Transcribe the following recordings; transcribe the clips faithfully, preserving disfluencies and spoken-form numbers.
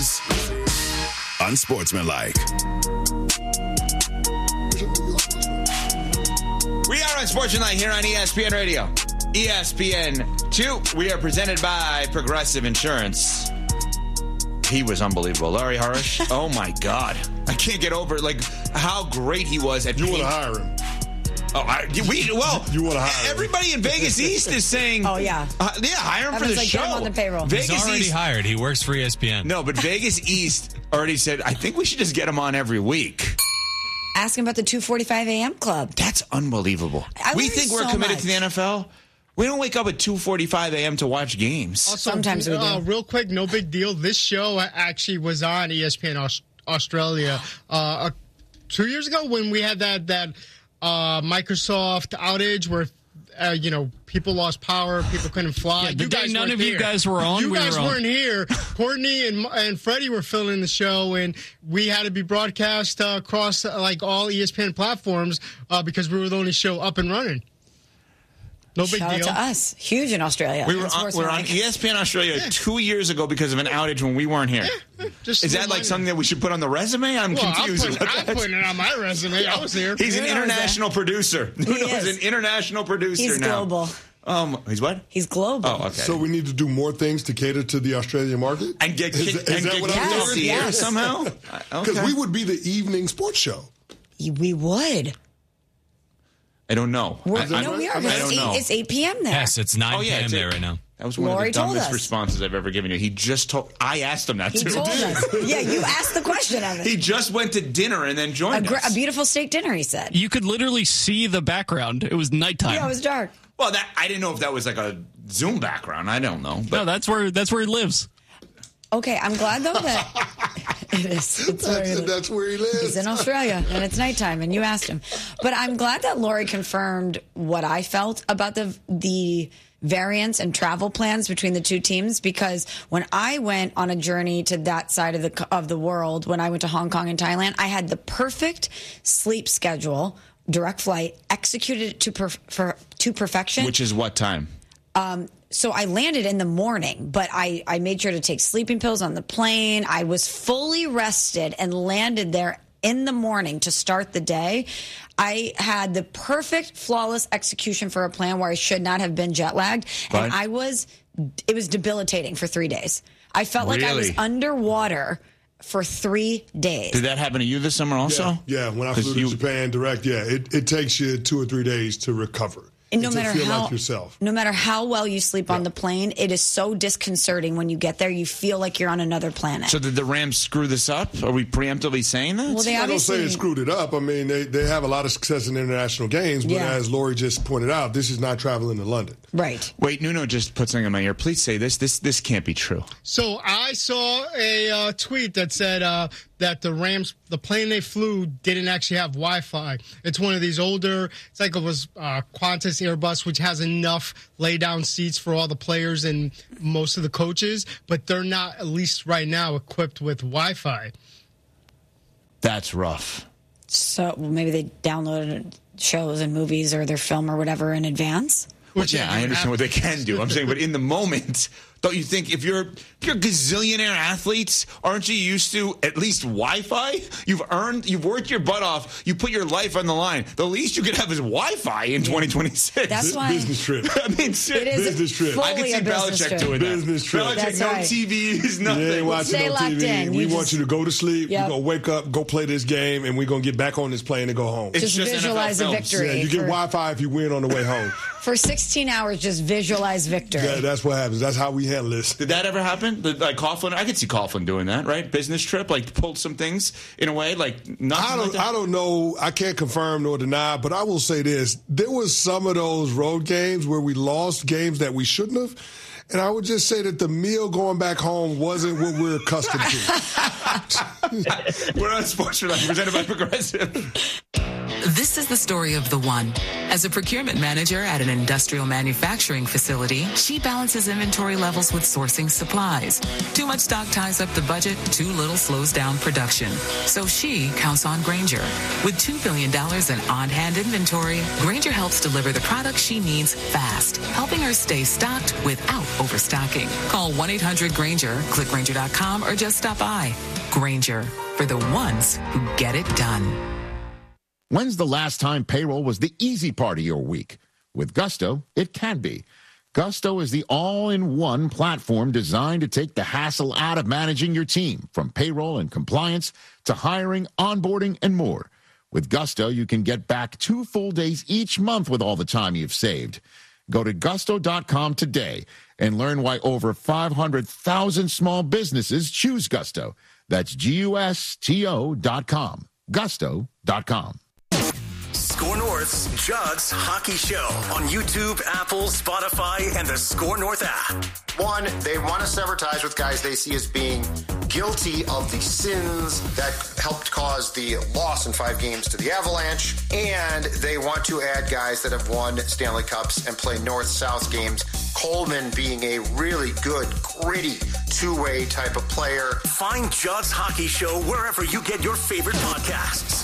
is unsportsmanlike. We are Unsportsmanlike here on E S P N Radio. E S P N two. We are presented by Progressive Insurance. He was unbelievable. Larry Harish. Oh, my God. I can't get over, like, how great he was at You want to hire him. Oh, I, we, well, you want to hire everybody him. in Vegas East is saying, oh, yeah. Uh, yeah, hire him Everyone's for the like, show. get him on the payroll. Vegas He's already East, hired. He works for E S P N. No, but Vegas East already said, I think we should just get him on every week. Ask him about the two forty-five a.m. club. That's unbelievable. I we learned think we're so committed much. to the N F L. We don't wake up at two forty-five a.m. to watch games. Also, Sometimes we do. Uh, real quick, no big deal. This show actually was on E S P N Aus- Australia uh, two years ago when we had that that uh, Microsoft outage where uh, you know people lost power, people couldn't fly. Yeah, the you day guys none weren't of you here. guys were on, You we guys were on. weren't here. Courtney and and Freddie were filling the show, and we had to be broadcast uh, across uh, like all E S P N platforms uh, because we were the only show up and running. No big Shout deal. out to us. Huge in Australia. We were on, we were on Unsportsmanlike. E S P N Australia two years ago because of an outage when we weren't here. Just Is that remind like me. something that we should put on the resume? I'm Well, I'm confused. putting, what I'm that's- putting it on my resume. I was here. He's an Nuno is international producer. Nuno is is. an international producer He's now. global. Um, he's what? He's global. Oh, okay. So we need to do more things to cater to the Australian market? and get Is, kicked, is and that get what kicked I'm off the hearing? air Yes. somehow? Because Okay. we would be the evening sports show. We would. I don't know. We're, I, I, no, we are. I It's don't eight, know. it's eight p.m. there. Yes, it's nine Oh, yeah, p.m. it's there a- right now. That was one Lori of the told dumbest us. responses I've ever given you. He just told. I asked him that He too. told us. Yeah, you asked the question of it. He just went to dinner and then A, joined gr- us. a beautiful steak dinner, he said. You could literally see the background. It was nighttime. Yeah, it was dark. Well, that I didn't know if that was like a Zoom background. I don't know. But no, that's where that's where he lives. Okay, I'm glad, though, that it is. It's where he That's, lives. that's where he lives. He's in Australia, and it's nighttime, and you asked him. But I'm glad that Lori confirmed what I felt about the the variance and travel plans between the two teams, because when I went on a journey to that side of the of the world, when I went to Hong Kong and Thailand, I had the perfect sleep schedule, direct flight, executed it to per, for, to perfection. which is what time? Um, so I landed in the morning, but I, I made sure to take sleeping pills on the plane. I was fully rested and landed there in the morning to start the day. I had the perfect, flawless execution for a plan where I should not have been jet lagged. Right. And I was, it was debilitating for three days. I felt like I was Really? underwater for three days. Did that happen to you this summer also? Yeah, yeah, when I 'Cause flew to you- Japan direct, yeah, it, it takes you two or three days to recover. And no to matter feel how, like yourself. no matter how well you sleep on Yeah. the plane, it is so disconcerting when you get there. You feel like you're on another planet. So did the Rams screw this up? Are we preemptively saying that? Well, they I don't say obviously it screwed it up. I mean, they, they have a lot of success in international games, but Yeah. as Lori just pointed out, this is not traveling to London. right. Wait, Nuno just put something in my ear. Please say this. This this can't be true. So I saw a uh, tweet that said uh, that the Rams, the plane they flew, didn't actually have Wi-Fi. It's one of these older, it's like it was uh, Qantas Airbus, which has enough lay-down seats for all the players and most of the coaches, but they're not, at least right now, equipped with Wi-Fi. That's rough. So well, maybe they downloaded shows and movies or their film or whatever in advance. Which yeah, I understand what they can do. I'm saying, but in the moment, don't you think if you're if you're gazillionaire athletes, aren't you used to at least Wi-Fi? You've earned, you've worked your butt off. You put your life on the line. The least you could have is Wi-Fi in twenty twenty-six. That's Bu- why Business trip. I mean, it is business trip. fully I can see a business Belichick trip. doing that. Business trip. Belichick, That's no right. T Vs, nothing. You ain't watching Stay no locked T V. in. We You want just- you to go to sleep. Yep. We're going to wake up, go play this game, and we're going to get back on this plane and go home. It's Just just visualize N F L a films. victory. Yeah, you get for, Wi-Fi if you win on the way home. for sixteen hours, just visualize victory. Yeah, that's what happens. That's how we handle this. Did that ever happen? The- Like Coughlin, I could see Coughlin doing that, right? Business trip, like pulled some things in a way, like nothing I like don't. that. I don't know. I can't confirm nor deny, but I will say this: there was some of those road games where we lost games that we shouldn't have, and I would just say that the meal going back home wasn't what we're accustomed to. We're on Sports Relief, presented by Progressive. This This is the story of the one. As a procurement manager at an industrial manufacturing facility, she balances inventory levels with sourcing supplies. Too much stock ties up the budget, too little slows down production. So she counts on Grainger. With two billion dollars in on-hand inventory, Grainger helps deliver the products she needs fast, helping her stay stocked without overstocking. Call one eight hundred Grainger, click Grainger dot com, or just stop by. Grainger, for the ones who get it done. When's the last time payroll was the easy part of your week? With Gusto, it can be. Gusto is the all-in-one platform designed to take the hassle out of managing your team, from payroll and compliance to hiring, onboarding, and more. With Gusto, you can get back two full days each month with all the time you've saved. Go to gusto dot com today and learn why over five hundred thousand small businesses choose Gusto. That's G U S T O dot com. gusto dot com. Score North's Judd's Hockey Show on YouTube, Apple, Spotify, and the Score North app. One, they want to sever ties with guys they see as being guilty of the sins that helped cause the loss in five games to the Avalanche, and they want to add guys that have won Stanley Cups and play North-South games, Coleman being a really good, gritty, two-way type of player. Find Judd's Hockey Show wherever you get your favorite podcasts.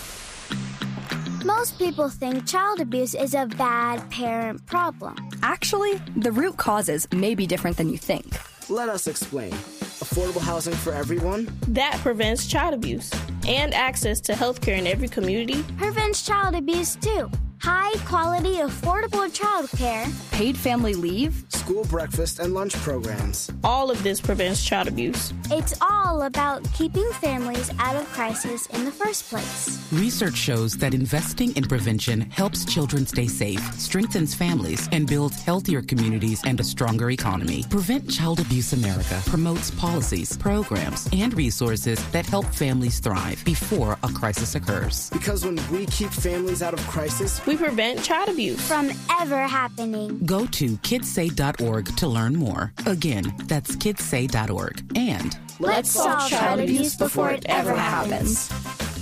Most people think child abuse is a bad parent problem. Actually, the root causes may be different than you think. Let us explain. Affordable housing for everyone? That prevents child abuse. And access to healthcare in every community. Prevents child abuse, too. High-quality, affordable childcare. Paid family leave. School breakfast and lunch programs. All of this prevents child abuse. It's all about keeping families out of crisis in the first place. Research shows that investing in prevention helps children stay safe, strengthens families, and builds healthier communities and a stronger economy. Prevent Child Abuse America promotes policies, programs, and resources that help families thrive before a crisis occurs. Because when we keep families out of crisis, we prevent child abuse from ever happening. Go to kids say dot org to learn more. Again, that's kids say dot org. And let's solve child abuse before it ever happens.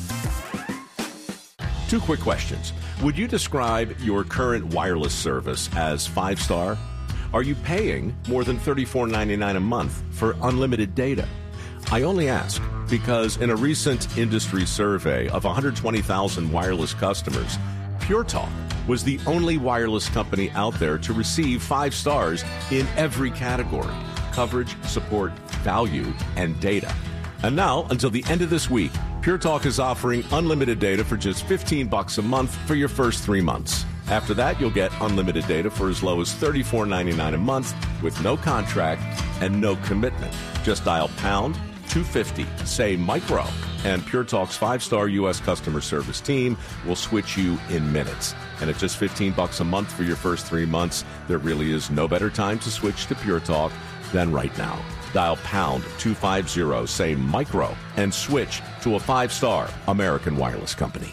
Two quick questions. Would you describe your current wireless service as five-star? Are you paying more than thirty-four ninety-nine a month for unlimited data? I only ask because in a recent industry survey of one hundred twenty thousand wireless customers, Pure Talk was the only wireless company out there to receive five stars in every category: coverage, support, value, and data. And now, until the end of this week, Pure Talk is offering unlimited data for just fifteen bucks a month for your first three months. After that, you'll get unlimited data for as low as thirty-four ninety-nine a month with no contract and no commitment. Just dial pound two fifty, say micro, and Pure Talk's five-star U S customer service team will switch you in minutes. And at just fifteen bucks a month for your first three months, there really is no better time to switch to Pure Talk than right now. Dial pound two fifty, say micro, and switch to a five-star American wireless company.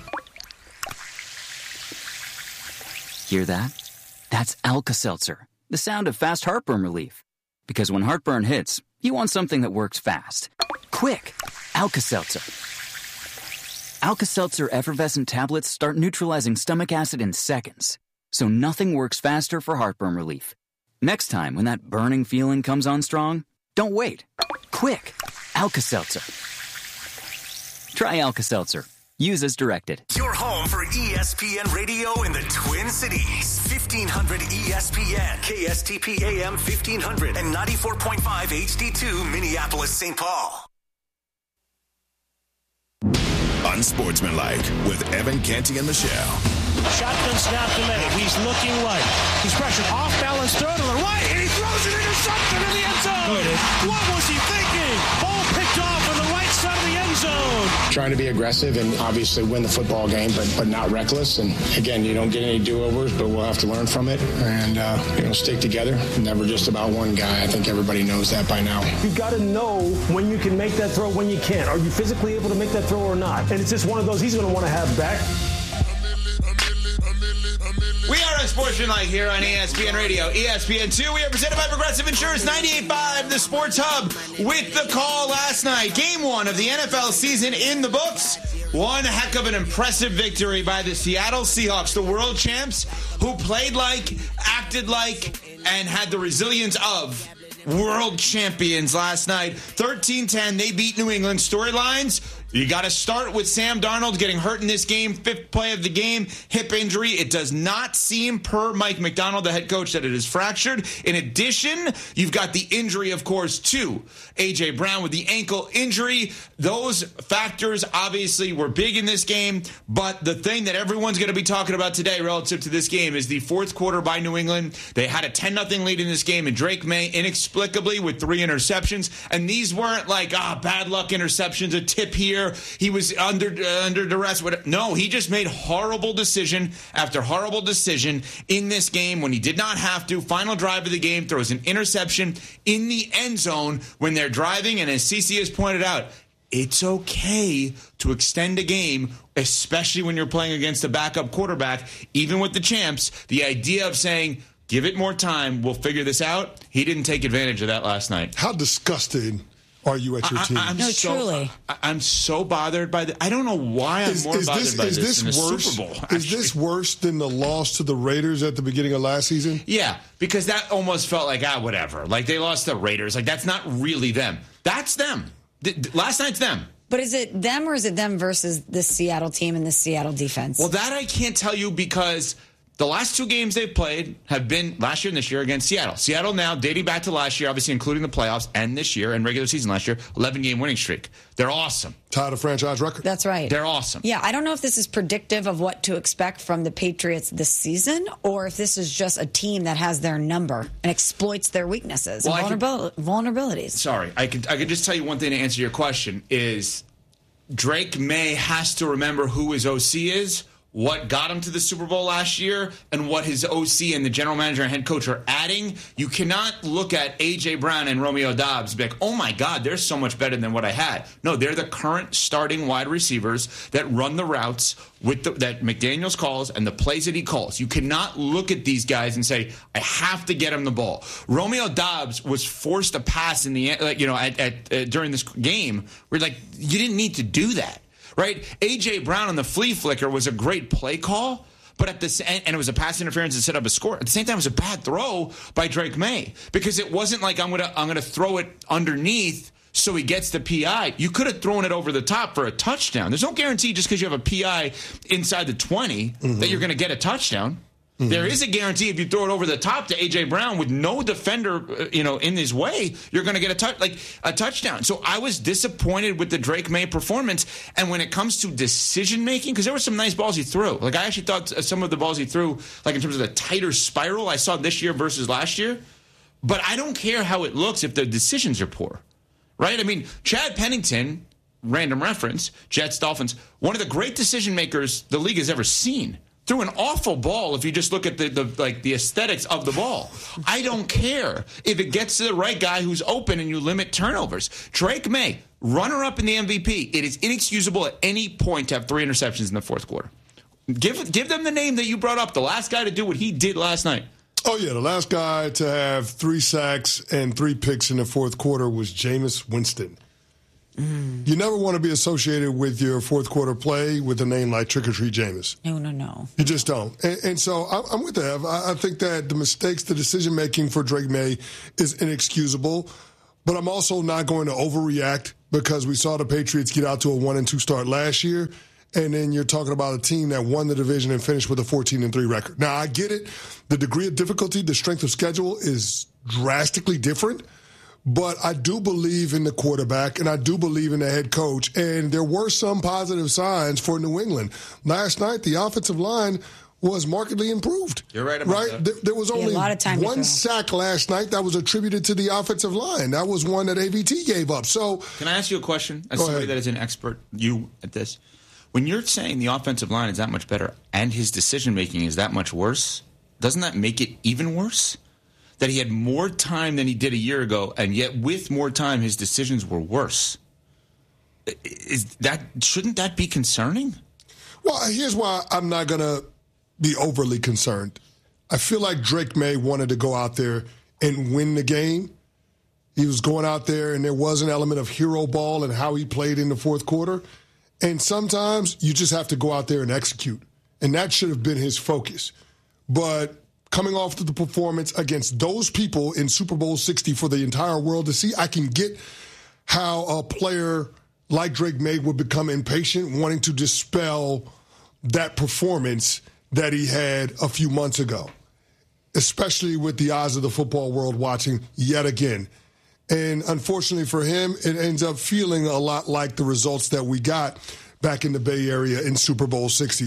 Hear that? That's Alka-Seltzer, the sound of fast heartburn relief. Because when heartburn hits, you want something that works fast. Quick! Alka-Seltzer. Alka-Seltzer effervescent tablets start neutralizing stomach acid in seconds, so nothing works faster for heartburn relief. Next time when that burning feeling comes on strong, don't wait. Quick! Alka-Seltzer. Try Alka-Seltzer. Use as directed. Your home for E S P N Radio in the Twin Cities. fifteen hundred E S P N, K S T P A M fifteen hundred, and ninety-four point five H D two Minneapolis, Saint Paul. Unsportsmanlike with Evan Canty and Michelle. Shotgun snap to May. He's looking right. He's pressured off balance throw to the right, and he throws it intercepted in the end zone. What was he thinking? Ball picked off on the right side of the end zone. Trying to be aggressive and obviously win the football game, but but not reckless. And again, you don't get any do-overs, but we'll have to learn from it and uh, you know stick together. Never just about one guy. I think everybody knows that by now. You got to know when you can make that throw, when you can't. Are you physically able to make that throw or not? And it's just one of those he's going to want to have back. We are Unsportsmanlike here on E S P N Radio, E S P N two. We are presented by Progressive Insurance, ninety-eight point five, the Sports Hub. With the call last night, game one of the N F L season in the books. One heck of an impressive victory by the Seattle Seahawks, the world champs, who played like, acted like, and had the resilience of world champions last night. thirteen ten, they beat New England. Storylines, you got to start with Sam Darnold getting hurt in this game. Fifth play of the game, hip injury. It does not seem, per Mike McDonald, the head coach, that it is fractured. In addition, you've got the injury, of course, to A J. Brown with the ankle injury. Those factors obviously were big in this game, but the thing that everyone's going to be talking about today relative to this game is the fourth quarter by New England. They had a ten nothing lead in this game, and Drake May, inexplicably, with three interceptions. And these weren't like, ah, bad luck interceptions, a tip here. He was under uh, under duress. No, he just made horrible decision after horrible decision in this game when he did not have to. Final drive of the game, throws an interception in the end zone when they're driving. And as C C has pointed out, it's okay to extend a game, especially when you're playing against a backup quarterback. Even with the champs, the idea of saying, give it more time, we'll figure this out, he didn't take advantage of that last night. How disgusted are you at your I, team? I, I'm No, so, truly. I, I'm so bothered by the. I don't know why I'm Is, more is bothered this, by is this, this in a worse? Super Bowl. Is this worse than the loss to the Raiders at the beginning of last season? Yeah, because that almost felt like, ah, whatever. Like, they lost the Raiders. Like, that's not really them. That's them. Th- th- last night's them. But is it them or is it them versus the Seattle team and the Seattle defense? Well, that I can't tell you because the last two games they've played have been last year and this year against Seattle. Seattle now, dating back to last year, obviously including the playoffs, and this year and regular season last year, eleven-game winning streak. They're awesome. Tied a franchise record. That's right. They're awesome. Yeah, I don't know if this is predictive of what to expect from the Patriots this season or if this is just a team that has their number and exploits their weaknesses Well, and vulnerabil- vulnerabilities. Sorry, I could I could just tell you one thing to answer your question is Drake May has to remember who his O C is, what got him to the Super Bowl last year, and what his O C and the general manager and head coach are adding. You cannot look at A J. Brown and Romeo Doubs and be like, oh my God, they're so much better than what I had. No, they're the current starting wide receivers that run the routes with the, that McDaniels calls and the plays that he calls. You cannot look at these guys and say, I have to get him the ball. Romeo Doubs was forced to pass in the like, you know at, at uh, during this game. We're like, you didn't need to do that. Right? A J. Brown on the flea flicker was a great play call, but at the and it was a pass interference to set up a score. At the same time, it was a bad throw by Drake May because it wasn't like I'm gonna I'm gonna throw it underneath so he gets the P I. You could have thrown it over the top for a touchdown. There's no guarantee just because you have a P I inside the twenty mm-hmm. that you're going to get a touchdown. Mm-hmm. There is a guarantee if you throw it over the top to A J. Brown with no defender, uh, you know, in his way, you're going to get a touch, like a touchdown. So I was disappointed with the Drake May performance. And when it comes to decision making, because there were some nice balls he threw. Like I actually thought some of the balls he threw, like in terms of the tighter spiral, I saw this year versus last year. But I don't care how it looks if the decisions are poor, right? I mean, Chad Pennington, random reference, Jets, Dolphins, one of the great decision makers the league has ever seen. Threw an awful ball if you just look at the, the like the aesthetics of the ball. I don't care if it gets to the right guy who's open and you limit turnovers. Drake May, runner-up in the M V P. It is inexcusable at any point to have three interceptions in the fourth quarter. Give give them the name that you brought up, the last guy to do what he did last night. Oh, yeah, the last guy to have three sacks and three picks in the fourth quarter was Jameis Winston. Mm. You never want to be associated with your fourth quarter play with a name like Trick or Treat Jameis. No, no, no. You just don't. And, and so I'm with Ev. I think that the mistakes, the decision making for Drake May is inexcusable. But I'm also not going to overreact because we saw the Patriots get out to a one and two start last year. And then you're talking about a team that won the division and finished with a fourteen and three record. Now, I get it. The degree of difficulty, the strength of schedule is drastically different. But I do believe in the quarterback, and I do believe in the head coach. And there were some positive signs for New England. Last night, the offensive line was markedly improved. You're right about right? that. There, there was Yeah, only a lot of time one sack last night that was attributed to the offensive line. That was one that A V T gave up. So, can I ask you a question? As Go somebody ahead. that is an expert, you at this. When you're saying the offensive line is that much better and his decision-making is that much worse, doesn't that make it even worse? That he had more time than he did a year ago, and yet with more time, his decisions were worse. Is that shouldn't that be concerning? Well, here's why I'm not going to be overly concerned. I feel like Drake May wanted to go out there and win the game. He was going out there, and there was an element of hero ball and how he played in the fourth quarter. And sometimes you just have to go out there and execute. And that should have been his focus. But coming off to the performance against those people in Super Bowl sixty for the entire world to see, I can get how a player like Drake May would become impatient, wanting to dispel that performance that he had a few months ago, especially with the eyes of the football world watching yet again. And unfortunately for him, it ends up feeling a lot like the results that we got back in the Bay Area in Super Bowl sixty.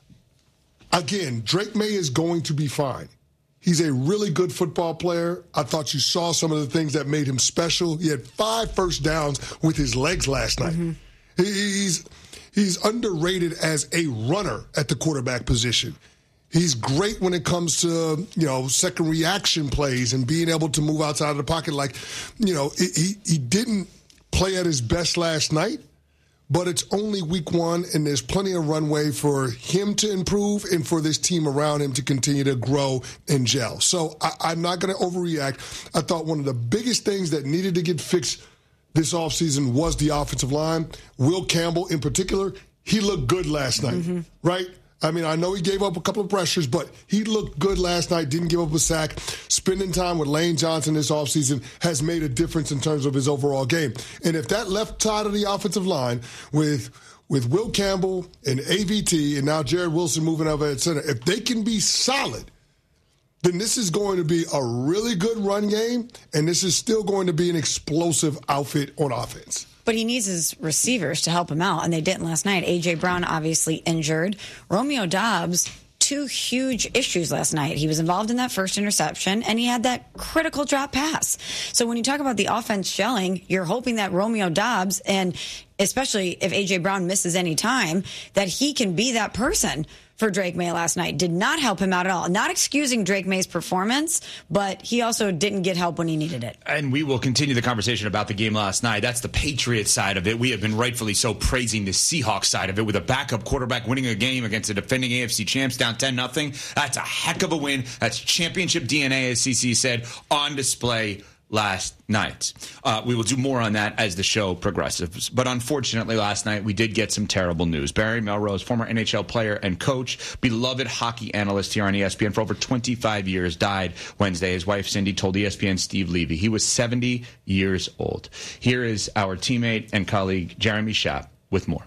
Again, Drake May is going to be fine. He's a really good football player. I thought you saw some of the things that made him special. He had five first downs with his legs last night. Mm-hmm. He's he's underrated as a runner at the quarterback position. He's great when it comes to, you know, second reaction plays and being able to move outside of the pocket. Like, you know, he he didn't play at his best last night, but it's only week one, and there's plenty of runway for him to improve and for this team around him to continue to grow and gel. So I, I'm not going to overreact. I thought one of the biggest things that needed to get fixed this offseason was the offensive line. Will Campbell in particular, he looked good last night, mm-hmm. right? I mean, I know he gave up a couple of pressures, but he looked good last night, didn't give up a sack. Spending time with Lane Johnson this offseason has made a difference in terms of his overall game. And if that left side of the offensive line with with Will Campbell and A V T and now Jared Wilson moving over at center, if they can be solid, then this is going to be a really good run game, and this is still going to be an explosive outfit on offense. But he needs his receivers to help him out, and they didn't last night. A J. Brown obviously injured. Romeo Doubs, two huge issues last night. He was involved in that first interception, and he had that critical drop pass. So when you talk about the offense shelling, you're hoping that Romeo Doubs, and especially if A J. Brown misses any time, that he can be that person for Drake May last night. Did not help him out at all. Not excusing Drake May's performance, but he also didn't get help when he needed it. And we will continue the conversation about the game last night. That's the Patriots side of it. We have been rightfully so praising the Seahawks side of it with a backup quarterback winning a game against the defending A F C champs down ten nothing. That's a heck of a win. That's championship D N A, as C C said, on display last night. Uh, we will do more on that as the show progresses. But unfortunately, last night we did get some terrible news. Barry Melrose, former N H L player and coach, beloved hockey analyst here on E S P N for over twenty-five years, died Wednesday. His wife, Cindy, told E S P N's Steve Levy. He was seventy years old. Here is our teammate and colleague, Jeremy Schaap, with more.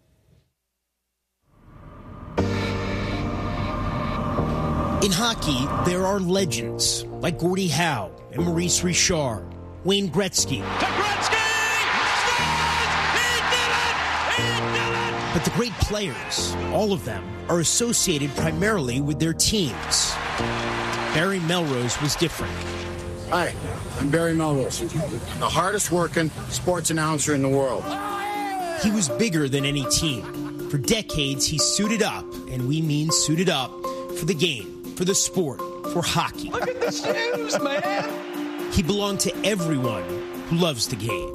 In hockey, there are legends like Gordie Howe and Maurice Richard, Wayne Gretzky. To Gretzky! Scores! He did it! He did it! But the great players, all of them, are associated primarily with their teams. Barry Melrose was different. Hi, I'm Barry Melrose, the hardest working sports announcer in the world. He was bigger than any team. For decades, he suited up, and we mean suited up, for the game, for the sport, for hockey. Look at the shoes, man! He belonged to everyone who loves the game.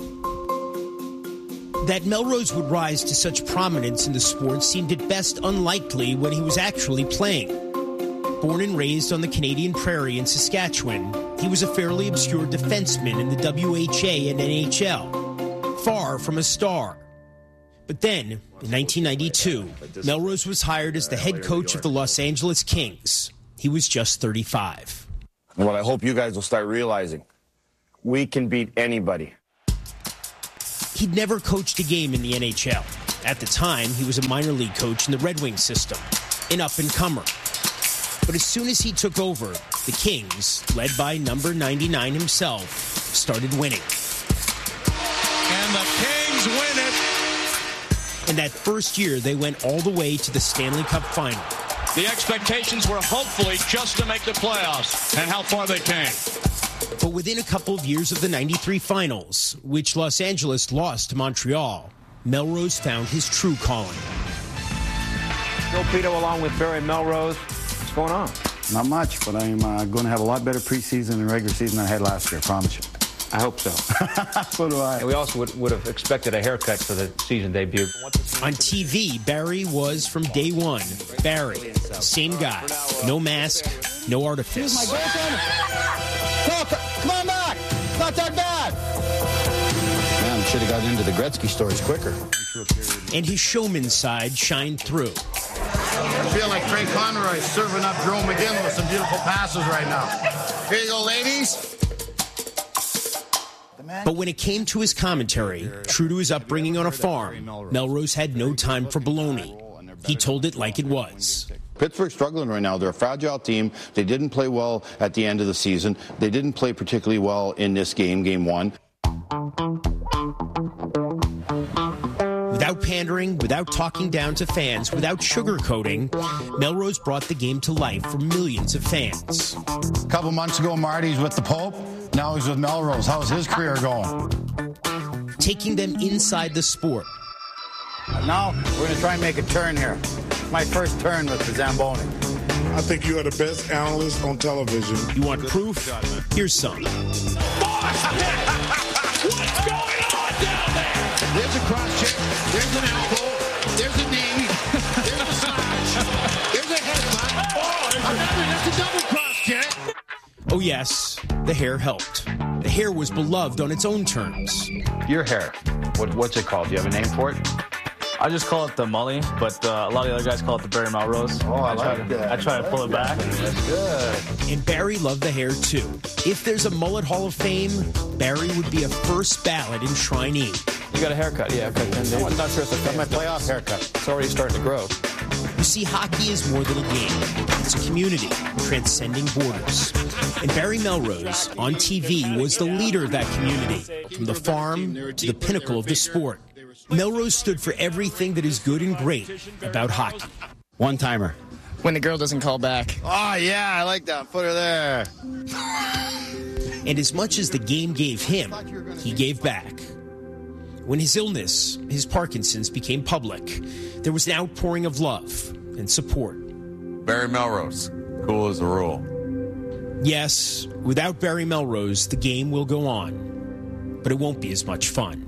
That Melrose would rise to such prominence in the sport seemed at best unlikely when he was actually playing. Born and raised on the Canadian prairie in Saskatchewan, he was a fairly obscure defenseman in the W H A and N H L, far from a star. But then, in nineteen ninety-two, Melrose was hired as the head coach of the Los Angeles Kings. He was just thirty-five. And what I hope you guys will start realizing, we can beat anybody. He'd never coached a game in the N H L. At the time, he was a minor league coach in the Red Wings system, an up-and-comer. But as soon as he took over, the Kings, led by number ninety-nine himself, started winning. And the Kings win it. And that first year, they went all the way to the Stanley Cup final. The expectations were hopefully just to make the playoffs, and how far they came. But within a couple of years of the ninety-three finals, which Los Angeles lost to Montreal, Melrose found his true calling. Bill Pito along with Barry Melrose. What's going on? Not much, but I'm uh, going to have a lot better preseason and regular season than I had last year, I promise you. I hope so. So do I. And we also would, would have expected a haircut for the season debut. On T V, Barry was from day one. Barry, same guy. No mask, no artifice. Here's my goaltender. Come on back. It's not that bad. Man, I'm should have got into the Gretzky stories quicker. And his showman side shined through. I feel like Trey Conroy serving up Jerome McGinn with some beautiful passes right now. Here you go, ladies. But when it came to his commentary, true to his upbringing on a farm, Melrose had no time for baloney. He told it like it was. Pittsburgh's struggling right now. They're a fragile team. They didn't play well at the end of the season. They didn't play particularly well in this game, game one. Without pandering, without talking down to fans, without sugarcoating, Melrose brought the game to life for millions of fans. A couple months ago, Marty's with the Pope. Now he's with Melrose. How's his career going? Taking them inside the sport. Now we're going to try and make a turn here. My first turn with the Zamboni. I think you are the best analyst on television. You want proof? Here's some. What's going on down there? There's a cross check. There's an elbow. There's a knee. There's a slash. There's a headbutt. Oh, another. That's a double cross check. Oh, yes, the hair helped. The hair was beloved on its own terms. Your hair, what, what's it called? Do you have a name for it? I just call it the Mully, but uh, a lot of the other guys call it the Barry Melrose. Oh, I, I try like to, that. I try to pull it back. That's good. And Barry loved the hair, too. If there's a mullet Hall of Fame, Barry would be a first ballot enshrinee. You got a haircut? Yeah, I've got ten days. I'm not sure if it's Got my playoff haircut. It's already starting to grow. You see, hockey is more than a game. It's a community, transcending borders. And Barry Melrose, on T V, was the leader of that community, from the farm to the pinnacle of the sport. Melrose stood for everything that is good and great about hockey. One timer. When the girl doesn't call back. Oh, yeah, I like that. Put her there. And as much as the game gave him, he gave back. When his illness, his Parkinson's, became public, there was an outpouring of love and support. Barry Melrose, cool as a rule. Yes, without Barry Melrose, the game will go on, but it won't be as much fun.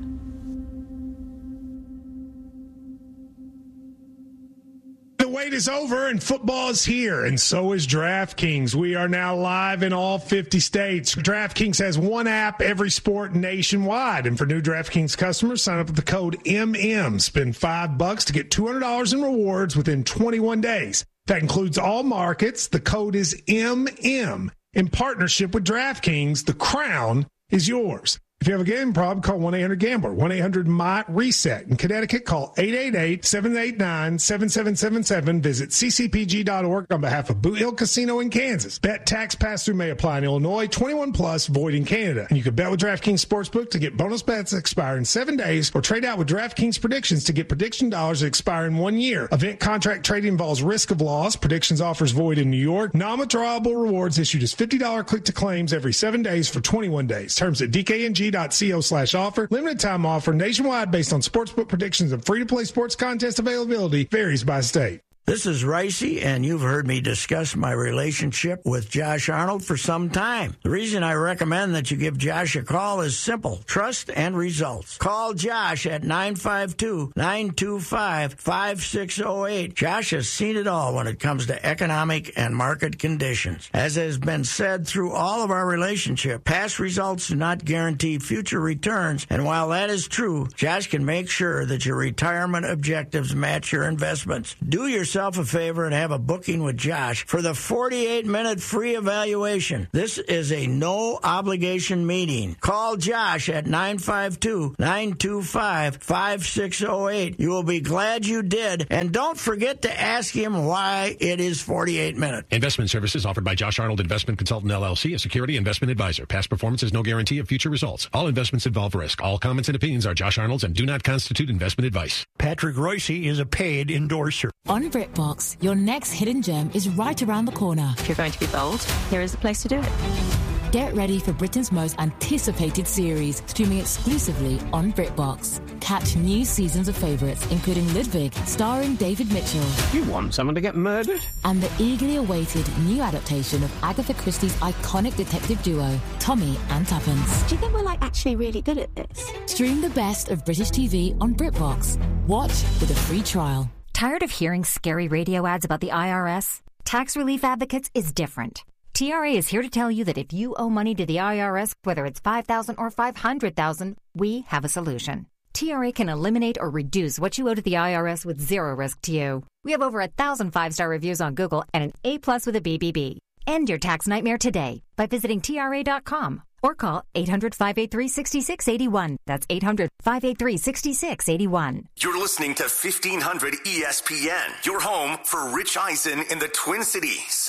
The wait is over and football is here, and so is DraftKings. We are now live in all fifty states. DraftKings has one app, every sport nationwide. And for new DraftKings customers, sign up with the code M M. Spend five bucks to get two hundred dollars in rewards within twenty-one days. That includes all markets. The code is M M. In partnership with DraftKings, the crown is yours. If you have a gambling problem, call one eight hundred gambler, one eight hundred M I reset. In Connecticut, call eight eight eight, seven eight nine, seven seven seven seven. Visit c c p g dot org on behalf of Boot Hill Casino in Kansas. Bet tax pass-through may apply in Illinois, twenty-one plus, void in Canada. And you can bet with DraftKings Sportsbook to get bonus bets that expire in seven days, or trade out with DraftKings Predictions to get prediction dollars that expire in one year. Event contract trading involves risk of loss. Predictions offers void in New York. Non-withdrawable rewards issued as fifty dollars click to claims every seven days for twenty-one days. Terms at d k n g dot co slash offer. Limited time offer nationwide based on sportsbook predictions and free-to-play sports contest availability varies by state. This is Ricey, and you've heard me discuss my relationship with Josh Arnold for some time. The reason I recommend that you give Josh a call is simple: trust and results. Call Josh at nine five two, nine two five, five six zero eight. Josh has seen it all when it comes to economic and market conditions. As has been said through all of our relationship, past results do not guarantee future returns, and while that is true, Josh can make sure that your retirement objectives match your investments. Do yourself a favor and have a booking with Josh for the forty-eight minute free evaluation. This is a no obligation meeting. Call Josh at nine five two, nine two five, five six zero eight. You will be glad you did, and don't forget to ask him why it is forty-eight minutes. Investment services offered by Josh Arnold Investment Consultant L L C, a security investment advisor. Past performance is no guarantee of future results. All investments involve risk. All comments and opinions are Josh Arnold's and do not constitute investment advice. Patrick Royce is a paid endorser. On BritBox, your next hidden gem is right around the corner. If you're going to be bold, here is the place to do it. Get ready for Britain's most anticipated series, streaming exclusively on BritBox. Catch new seasons of favourites, including Ludwig, starring David Mitchell. You want someone to get murdered? And the eagerly awaited new adaptation of Agatha Christie's iconic detective duo, Tommy and Tuppence. Do you think we're like actually really good at this? Stream the best of British T V on BritBox. Watch with a free trial. Tired of hearing scary radio ads about the I R S? Tax Relief Advocates is different. T R A is here to tell you that if you owe money to the I R S, whether it's five thousand dollars or five hundred thousand dollars, we have a solution. T R A can eliminate or reduce what you owe to the I R S with zero risk to you. We have over a thousand five-star reviews on Google and an A-plus with a B B B. End your tax nightmare today by visiting T R A dot com or call eight hundred, five eight three, six six eight one. That's eight hundred, five eight three, six six eight one. You're listening to fifteen hundred E S P N, your home for Rich Eisen in the Twin Cities.